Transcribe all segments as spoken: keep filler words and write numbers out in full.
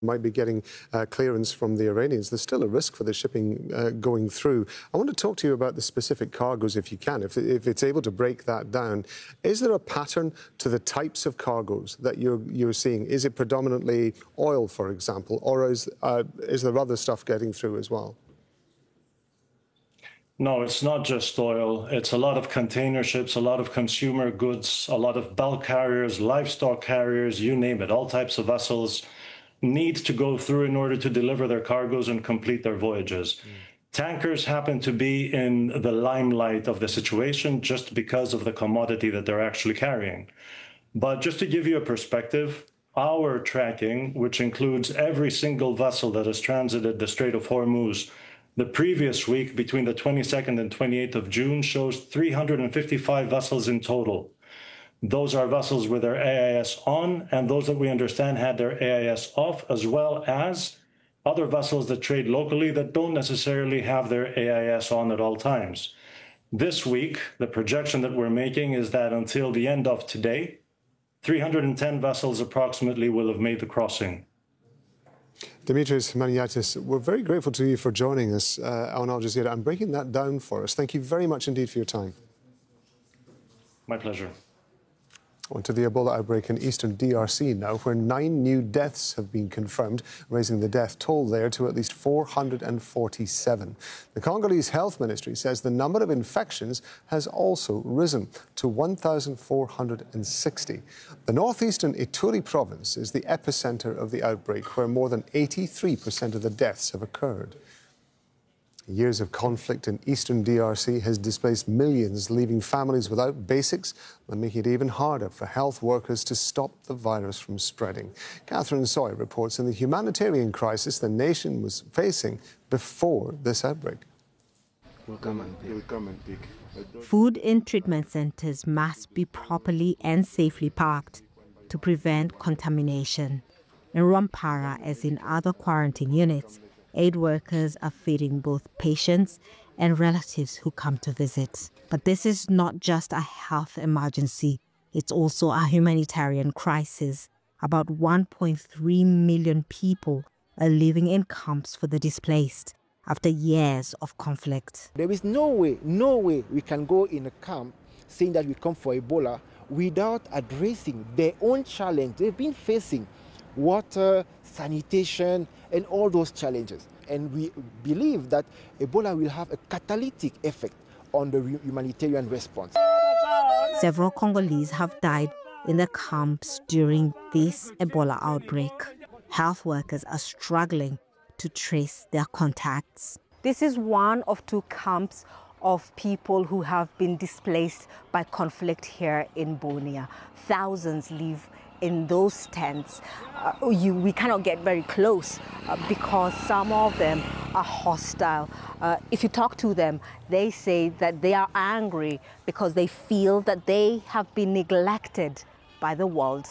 might be getting uh, clearance from the Iranians. There's still a risk for the shipping uh, going through. I want to talk to you about the specific cargoes, if you can, if, if it's able to break that down. Is there a pattern to the types of cargoes that you're, you're seeing? Is it predominantly oil, for example, or is, uh, is there other stuff getting through as well? No, it's not just oil. It's a lot of container ships, a lot of consumer goods, a lot of bulk carriers, livestock carriers, you name it. All types of vessels need to go through in order to deliver their cargoes and complete their voyages. Mm. Tankers happen to be in the limelight of the situation just because of the commodity that they're actually carrying. But just to give you a perspective, our tracking, which includes every single vessel that has transited the Strait of Hormuz, the previous week, between the twenty-second and twenty-eighth of June, shows three hundred fifty-five vessels in total. Those are vessels with their A I S on, and those that we understand had their A I S off, as well as other vessels that trade locally that don't necessarily have their A I S on at all times. This week, the projection that we're making is that until the end of today, three hundred ten vessels approximately will have made the crossing. Dimitris Maniatis, we're very grateful to you for joining us uh, on Al Jazeera and breaking that down for us. Thank you very much indeed for your time. My pleasure. On to the Ebola outbreak in eastern D R C now, where nine new deaths have been confirmed, raising the death toll there to at least four hundred forty-seven. The Congolese Health Ministry says the number of infections has also risen to one thousand four hundred sixty. The northeastern Ituri province is the epicenter of the outbreak, where more than eighty-three percent of the deaths have occurred. Years of conflict in eastern D R C has displaced millions, leaving families without basics and making it even harder for health workers to stop the virus from spreading. Catherine Soy reports on the humanitarian crisis the nation was facing before this outbreak. We'll come and pick. We'll come and pick. Food in treatment centers must be properly and safely packed to prevent contamination. In Rwampara, as in other quarantine units, aid workers are feeding both patients and relatives who come to visit. But this is not just a health emergency, it's also a humanitarian crisis. About one point three million people are living in camps for the displaced after years of conflict. There is no way, no way we can go in a camp saying that we come for Ebola without addressing their own challenge they've been facing. Water, sanitation, and all those challenges. And we believe that Ebola will have a catalytic effect on the humanitarian response. Several Congolese have died in the camps during this Ebola outbreak. Health workers are struggling to trace their contacts. This is one of two camps of people who have been displaced by conflict here in Bunia. Thousands live in those tents. Uh, you, we cannot get very close uh, because some of them are hostile. Uh, if you talk to them, they say that they are angry because they feel that they have been neglected by the world.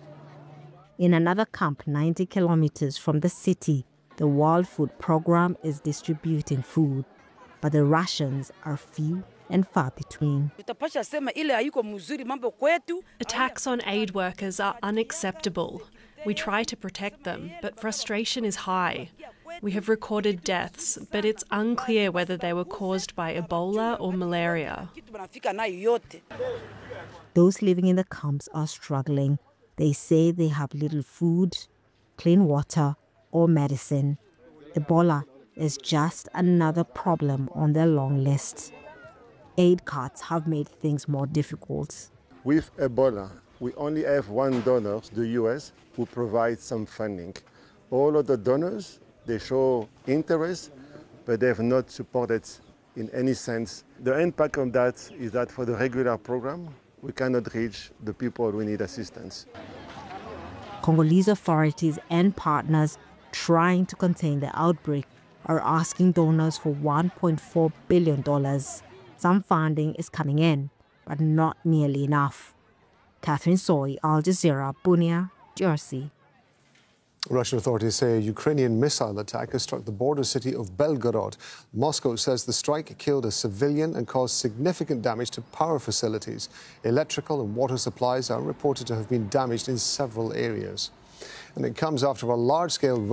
In another camp ninety kilometers from the city, the World Food Program is distributing food, but the rations are few and far between. Attacks on aid workers are unacceptable. We try to protect them, but frustration is high. We have recorded deaths, but it's unclear whether they were caused by Ebola or malaria. Those living in the camps are struggling. They say they have little food, clean water, or medicine. Ebola is just another problem on their long list. Aid carts have made things more difficult. With Ebola, we only have one donor, the U S, who provides some funding. All of the donors, they show interest, but they have not supported in any sense. The impact of that is that for the regular program, we cannot reach the people who need assistance. Congolese authorities and partners trying to contain the outbreak are asking donors for one point four billion dollars. Some funding is coming in, but not nearly enough. Catherine Soy, Al Jazeera, Bunia, D R C. Russian authorities say a Ukrainian missile attack has struck the border city of Belgorod. Moscow says the strike killed a civilian and caused significant damage to power facilities. Electrical and water supplies are reported to have been damaged in several areas. And it comes after a large-scale